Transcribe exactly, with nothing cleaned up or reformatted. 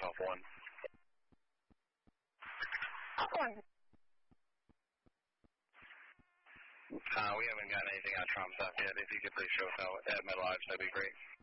off one. One. Uh, we haven't got anything on Trump stuff yet. If you could please show us out at Metal Lodge, that'd be great.